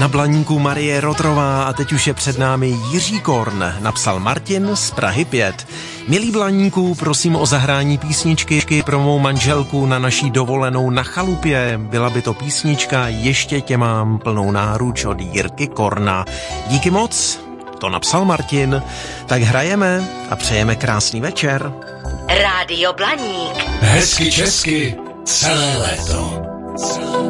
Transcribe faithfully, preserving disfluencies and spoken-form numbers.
Na Blaníku Marie Rotrová a teď už je před námi Jiří Korn, napsal Martin z Prahy pět. Milí Blaníku, prosím o zahrání písničky pro mou manželku na naší dovolenou na chalupě. Byla by to písnička Ještě tě mám plnou náruč od Jirky Korna. Díky moc, to napsal Martin. Tak hrajeme a přejeme krásný večer. Rádio Blaník. Hezky česky celé léto.